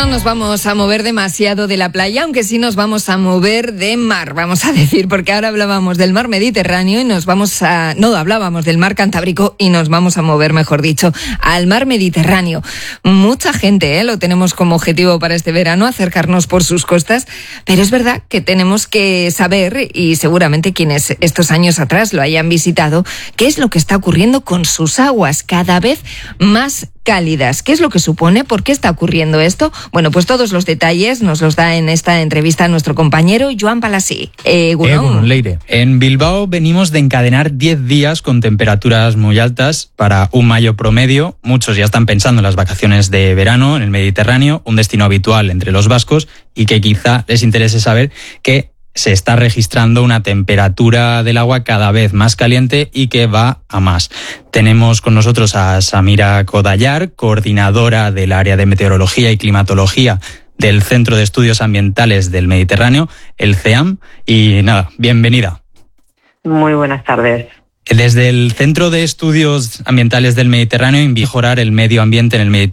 no nos vamos a mover demasiado de la playa, aunque sí nos vamos a mover de mar, vamos a decir, porque ahora hablábamos del mar Mediterráneo y hablábamos del mar Cantábrico y nos vamos a mover, mejor dicho, al mar Mediterráneo. Mucha gente, lo tenemos como objetivo para este verano, acercarnos por sus costas, pero es verdad que tenemos que saber, y seguramente quienes estos años atrás lo hayan visitado, qué es lo que está ocurriendo con sus aguas cada vez más cálidas. ¿Qué es lo que supone? ¿Por qué está ocurriendo esto? Bueno, pues todos los detalles nos los da en esta entrevista nuestro compañero Joan Palasí. Egunon, Leire. En Bilbao venimos de encadenar 10 días con temperaturas muy altas para un mayo promedio. Muchos ya están pensando en las vacaciones de verano en el Mediterráneo, un destino habitual entre los vascos, y que quizá les interese saber que se está registrando una temperatura del agua cada vez más caliente y que va a más. Tenemos con nosotros a Samira Kodayar, coordinadora del área de meteorología y climatología del Centro de Estudios Ambientales del Mediterráneo, el CEAM, y nada, bienvenida. Muy buenas tardes. Desde el Centro de Estudios Ambientales del Mediterráneo, en mejorar el medio ambiente en el Mediterráneo,